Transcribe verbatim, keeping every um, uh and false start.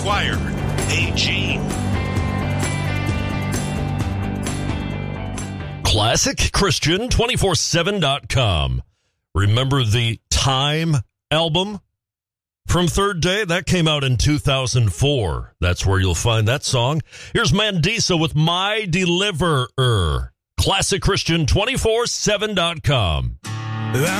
Choir, A G. Classic Christian two four seven dot com. Remember the Time album from Third Day? That came out in two thousand four. That's where you'll find that song. Here's Mandisa with My Deliverer. Classic Christian two four seven dot com.